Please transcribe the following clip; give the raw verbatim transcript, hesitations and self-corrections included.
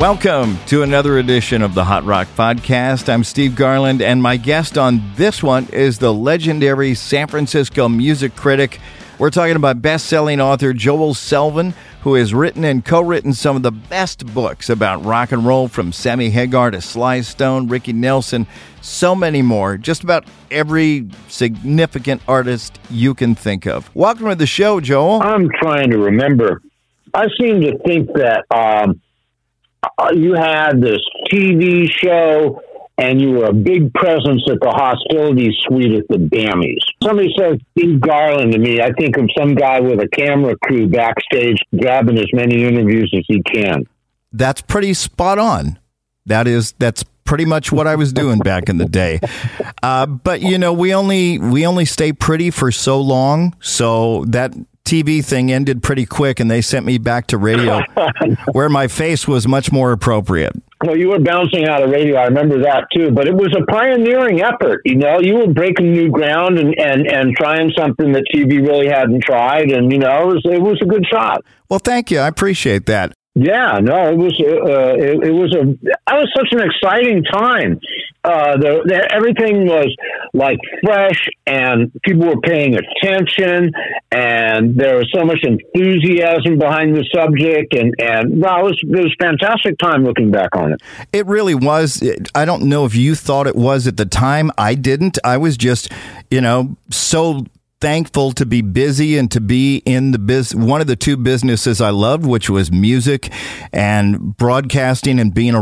Welcome to another edition of the Hot Rock Podcast. I'm Steve Garland, and my guest on this one is the legendary San Francisco music critic. We're talking about best-selling author Joel Selvin, who has written and co-written some of the best books about rock and roll, from Sammy Hagar to Sly Stone, Ricky Nelson, so many more. Just about every significant artist you can think of. Welcome to the show, Joel. I'm trying to remember. I seem to think that um, you had this T V show and you were a big presence at the hostility suite at the Bammys. Somebody says Steve Garland to me, I think of some guy with a camera crew backstage grabbing as many interviews as he can. That's pretty spot on. That is, that's pretty much what I was doing back in the day. Uh, but, you know, we only we only stay pretty for so long, so that T V thing ended pretty quick, and they sent me back to radio, where my face was much more appropriate. Well, you were bouncing out of radio. I remember that, too. But it was a pioneering effort. You know, you were breaking new ground and, and, and trying something that T V really hadn't tried. And, you know, it was, it was a good shot. Well, thank you. I appreciate that. Yeah, no, it was, uh, it, it was a, that was such an exciting time. Uh, the, the, everything was like fresh and people were paying attention and there was so much enthusiasm behind the subject. And, and wow, it was, it was a fantastic time looking back on it. It really was. I don't know if you thought it was at the time. I didn't. I was just, you know, so thankful to be busy and to be in the biz, one of the two businesses I loved, which was music and broadcasting and being a